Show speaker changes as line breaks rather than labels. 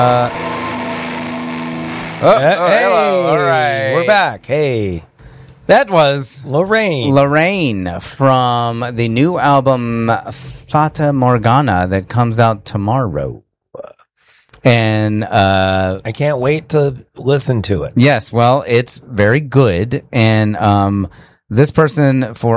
Hello. All right.
We're back. Hey.
That was
Lorraine from the new album Fata Morgana that comes out tomorrow. And
I can't wait to listen to it.
yes, well, it's very good. And this person, for